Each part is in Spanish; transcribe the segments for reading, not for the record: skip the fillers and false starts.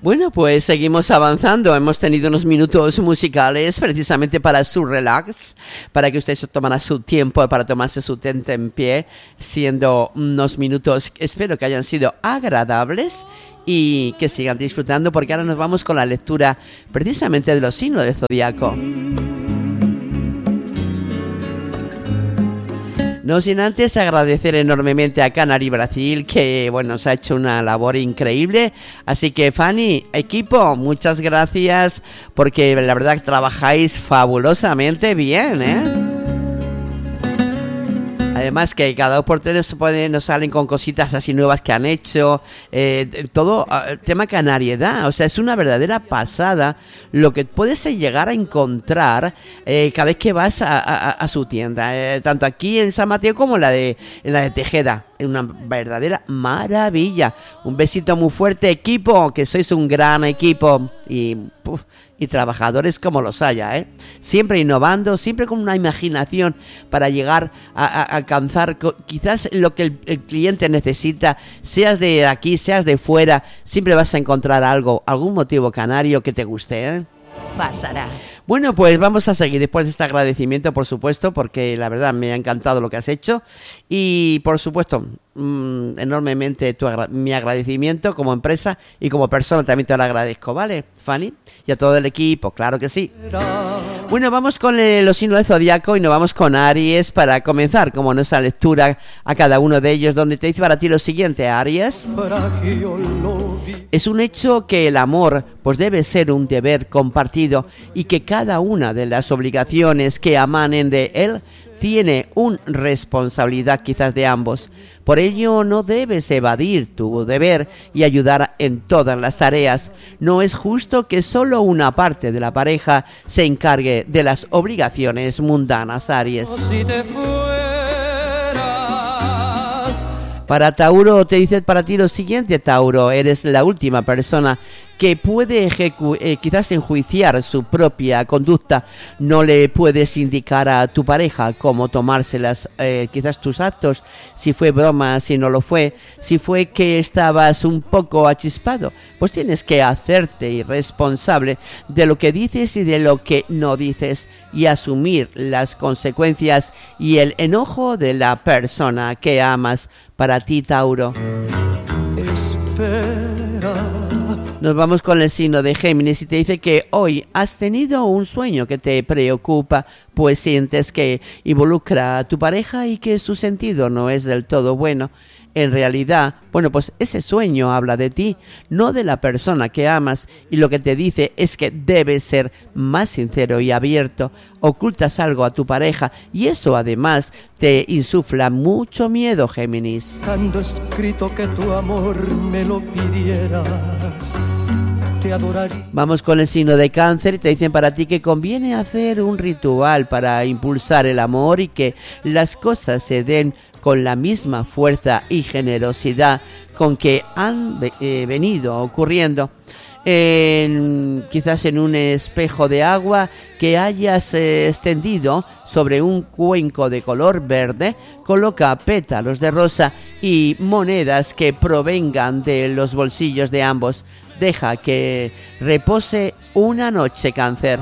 Bueno, pues seguimos avanzando. Hemos tenido unos minutos musicales precisamente para su relax, para que usted se tomara su tiempo para tomarse su tentempié, siendo unos minutos, espero que hayan sido agradables y que sigan disfrutando, porque ahora nos vamos con la lectura precisamente de los signos del zodiaco. No sin antes agradecer enormemente a Canary Brasil, que bueno, se ha hecho una labor increíble. Así que Fanny, equipo, muchas gracias, porque la verdad que trabajáis fabulosamente bien, ¿eh? Además que cada 2 por 3 nos salen con cositas así nuevas que han hecho, todo tema canariedad, o sea, es una verdadera pasada lo que puedes llegar a encontrar cada vez que vas a su tienda, tanto aquí en San Mateo como en la de Tejeda. Una verdadera maravilla. Un besito muy fuerte, equipo, que sois un gran equipo y trabajadores como los haya, ¿eh? Siempre innovando, siempre con una imaginación para llegar a alcanzar quizás lo que el cliente necesita, seas de aquí, seas de fuera, siempre vas a encontrar algún motivo canario que te guste, ¿eh? Pasará. Bueno, pues vamos a seguir después de este agradecimiento, por supuesto, porque la verdad me ha encantado lo que has hecho y, por supuesto, enormemente mi agradecimiento como empresa y como persona también te lo agradezco, ¿vale, Fanny? Y a todo el equipo, claro que sí. Bueno, vamos con los signos del zodiaco y nos vamos con Aries para comenzar como nuestra lectura a cada uno de ellos, donde te dice para ti lo siguiente, Aries. Es un hecho que el amor pues debe ser un deber compartido y que cada una de las obligaciones que emanen de él tiene una responsabilidad quizás de ambos. Por ello no debes evadir tu deber y ayudar en todas las tareas. No es justo que solo una parte de la pareja se encargue de las obligaciones mundanas, Aries. Para Tauro te dice para ti lo siguiente, Tauro, eres la última persona que puede quizás enjuiciar su propia conducta. No le puedes indicar a tu pareja cómo tomárselas, quizás tus actos, si fue broma, si no lo fue, si fue que estabas un poco achispado, pues tienes que hacerte responsable de lo que dices y de lo que no dices y asumir las consecuencias y el enojo de la persona que amas. Para ti, Tauro. Nos vamos con el signo de Géminis y te dice que hoy has tenido un sueño que te preocupa, pues sientes que involucra a tu pareja y que su sentido no es del todo bueno. En realidad, bueno, pues ese sueño habla de ti, no de la persona que amas, y lo que te dice es que debes ser más sincero y abierto. Ocultas algo a tu pareja y eso además te insufla mucho miedo, Géminis. Cuando escrito que tu amor me lo pidieras, te adoraría. Vamos con el signo de Cáncer y te dicen para ti que conviene hacer un ritual para impulsar el amor y que las cosas se den con la misma fuerza y generosidad con que han venido ocurriendo. Quizás en un espejo de agua que hayas extendido sobre un cuenco de color verde, coloca pétalos de rosa y monedas que provengan de los bolsillos de ambos. Deja que repose una noche, Cáncer.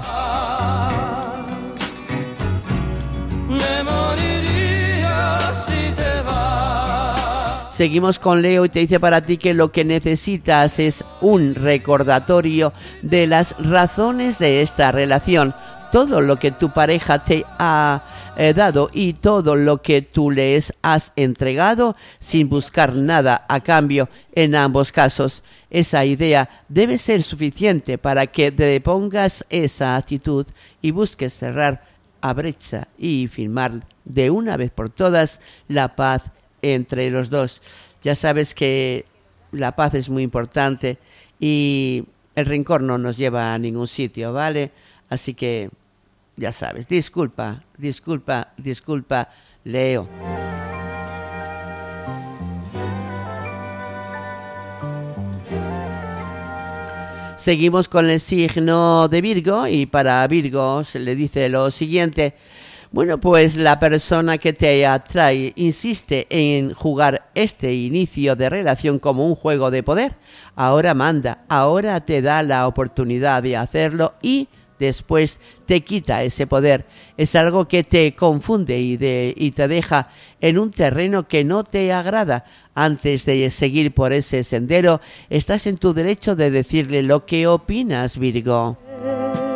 Seguimos con Leo y te dice para ti que lo que necesitas es un recordatorio de las razones de esta relación. Todo lo que tu pareja te ha dado y todo lo que tú les has entregado sin buscar nada a cambio en ambos casos. Esa idea debe ser suficiente para que te pongas esa actitud y busques cerrar a brecha y firmar de una vez por todas la paz entre los dos. Ya sabes que la paz es muy importante y el rencor no nos lleva a ningún sitio, ¿vale? Así que ya sabes, disculpa, Leo. Seguimos con el signo de Virgo y para Virgo se le dice lo siguiente. Bueno, pues la persona que te atrae insiste en jugar este inicio de relación como un juego de poder. Ahora manda, ahora te da la oportunidad de hacerlo y después te quita ese poder. Es algo que te confunde y te deja en un terreno que no te agrada. Antes de seguir por ese sendero, estás en tu derecho de decirle lo que opinas, Virgo.